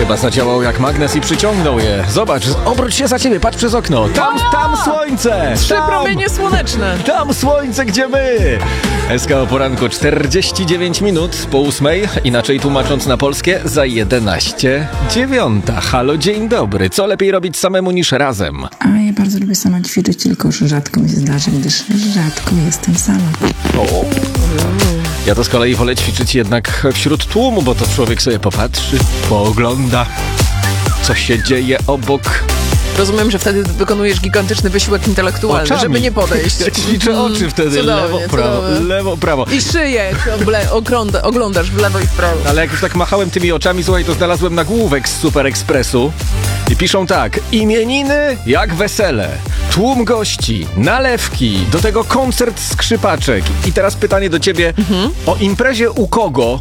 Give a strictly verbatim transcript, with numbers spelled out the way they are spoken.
Chyba zadziałał jak magnes i przyciągnął je. Zobacz, obróć się za ciebie, patrz przez okno. Tam, tam słońce! Trzy tam, promienie słoneczne. Tam słońce, gdzie my? S K o poranku czterdzieści dziewięć minut po ósmej, inaczej tłumacząc na polskie, za jedenaście dziewiąta. Halo, dzień dobry. Co lepiej robić samemu niż razem? A ja bardzo lubię sama ćwiczyć, tylko że rzadko mi się zdarzy, gdyż rzadko jestem sama. O. Ja to z kolei wolę ćwiczyć jednak wśród tłumu, bo to człowiek sobie popatrzy, poogląda, co się dzieje obok. Rozumiem, że wtedy wykonujesz gigantyczny wysiłek intelektualny, Oczami. żeby nie podejść. Ja ćwiczę oczy wtedy, Cudownie, lewo, prawo, cudownie. lewo, prawo. I szyję ogle- ogląda- oglądasz w lewo i w prawo. Ale jak już tak machałem tymi oczami, słuchaj, to znalazłem nagłówek z Super Expressu i piszą tak: imieniny jak wesele, tłum gości, nalewki, do tego koncert skrzypaczek. I teraz pytanie do ciebie, mhm. o imprezie u kogo